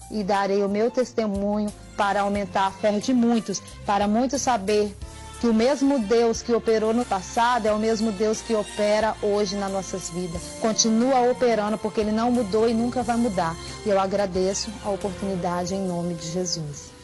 e darei o meu testemunho para aumentar a fé de muitos, para muitos saber que o mesmo Deus que operou no passado é o mesmo Deus que opera hoje nas nossas vidas. Continua operando porque Ele não mudou e nunca vai mudar. E eu agradeço a oportunidade em nome de Jesus.